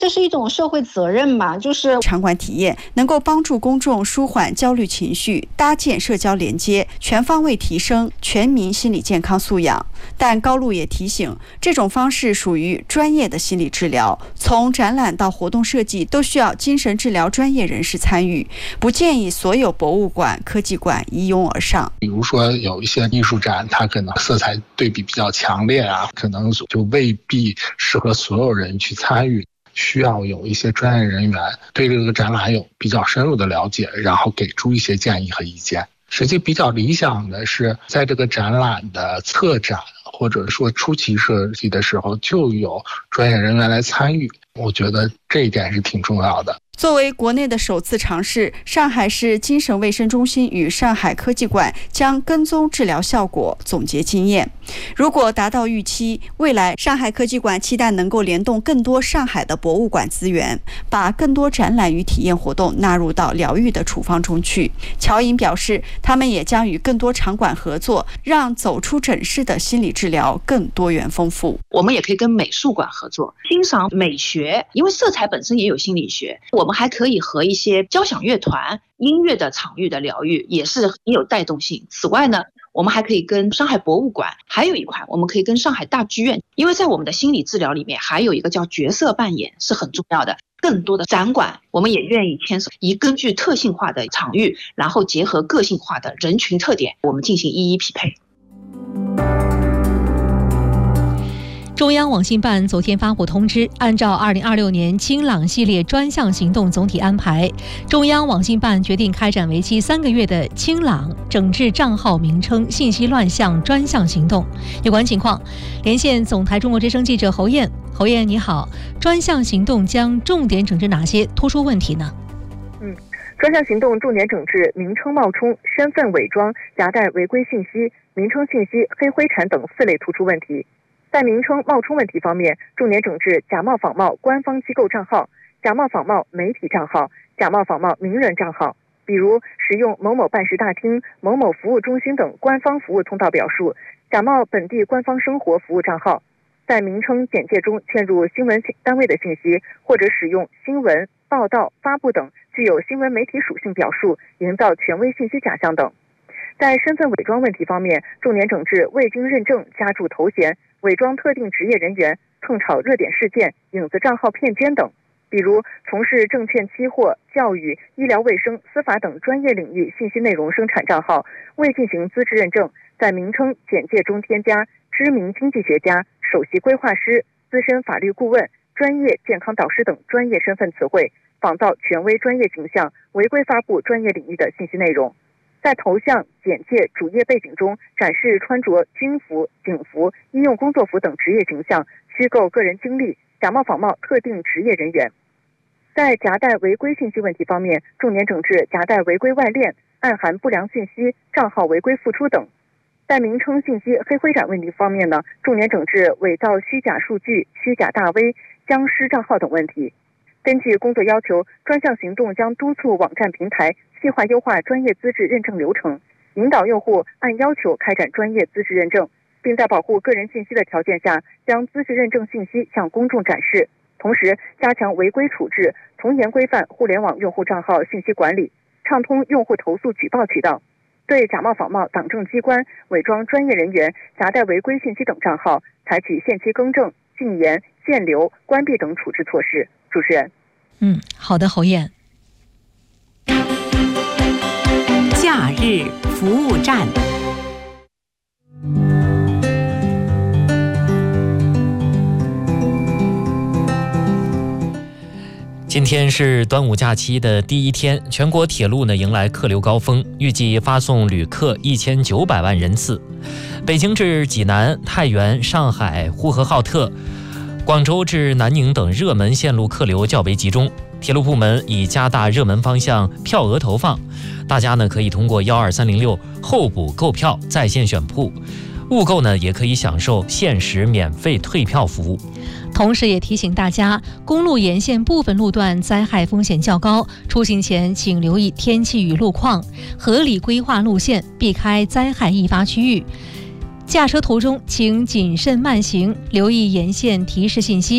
这是一种社会责任吧，就是场馆体验能够帮助公众舒缓焦虑情绪，搭建社交连接，全方位提升全民心理健康素养。但高露也提醒，这种方式属于专业的心理治疗，从展览到活动设计都需要精神治疗专业人士参与，不建议所有博物馆、科技馆一拥而上。 比如说有一些艺术展，它可能色彩对比比较强烈啊，可能就未必适合所有人去参与。需要有一些专业人员对这个展览有比较深入的了解，然后给出一些建议和意见。实际比较理想的是，在这个展览的策展或者说初期设计的时候，就有专业人员来参与。我觉得这一点是挺重要的。 作为国内的首次尝试，上海市精神卫生中心与上海科技馆将跟踪治疗效果，总结经验。如果达到预期，未来上海科技馆期待能够联动更多上海的博物馆资源，把更多展览与体验活动纳入到疗愈的处方中去。乔颖表示，他们也将与更多场馆合作，让走出诊室的心理治疗更多元丰富。 我们也可以跟美术馆合作，欣赏美学，因为色彩本身也有心理学。我们还可以和一些交响乐团、音乐的场域的疗愈也有带动性。此外呢，我们还可以跟上海博物馆，还有一块我们可以跟上海大剧院，因为在我们的心理治疗里面还有一个叫角色扮演是很重要的。更多的展馆我们也愿意牵手，以根据特性化的场域，然后结合个性化的人群特点，我们进行一一匹配。 中央网信办昨天发布通知，按照2026年清朗系列专项行动总体安排，中央网信办决定开展为期3个月的清朗整治账号名称信息乱象专项行动。有关情况，连线总台中国之声记者侯燕。侯燕你好，专项行动将重点整治哪些突出问题呢？ 专项行动重点整治名称冒充、身份伪装、夹带违规信息、名称信息黑灰产等4类突出问题。在名称冒充问题方面，重点整治假冒仿冒官方机构账号、假冒仿冒媒体账号、假冒仿冒名人账号，比如使用某某办事大厅、某某服务中心等官方服务通道表述，假冒本地官方生活服务账号，在名称简介中嵌入新闻单位的信息，或者使用新闻、报道、发布等具有新闻媒体属性表述，营造权威信息假象等。在身份伪装问题方面，重点整治未经认证加注头衔、伪装特定职业人员、蹭炒热点事件、影子账号骗捐等。比如从事证券期货、教育、医疗卫生、司法等专业领域信息内容生产账号，未进行资质认证，在名称简介中添加知名经济学家、首席规划师、资深法律顾问、专业健康导师等专业身份词汇，仿造权威专业形象，违规发布专业领域的信息内容。在头像、简介、主页背景中展示穿着军服、警服、医用工作服等职业形象，虚构个人经历，假冒仿冒特定职业人员。在夹带违规信息问题方面，重点整治夹带违规外链、暗含不良信息、账号违规复出等。在名称信息黑灰产问题方面呢，重点整治伪造虚假数据、虚假大 V、僵尸账号等问题。根据工作要求，专项行动将督促网站平台细化优化专业资质认证流程，引导用户按要求开展专业资质认证，并在保护个人信息的条件下，将资质认证信息向公众展示。同时，加强违规处置，从严规范互联网用户账号信息管理，畅通用户投诉举报渠道。对假冒仿冒党政机关、伪装专业人员、夹带违规信息等账号，采取限期更正、禁言、限流、关闭等处置措施。主持人。 好的，侯燕。 假日服务站。 今天是端午假期的第一天，全国铁路呢迎来客流高峰，预计发送旅客1900万人次。北京至济南、太原、上海、呼和浩特、广州至南宁等热门线路客流较为集中，铁路部门已加大热门方向票额投放，大家呢可以通过12306候补购票在线选铺，误购呢也可以享受限时免费退票服务。 同时也提醒大家，公路沿线部分路段灾害风险较高，出行前请留意天气与路况，合理规划路线，避开灾害易发区域。驾车途中请谨慎慢行，留意沿线提示信息。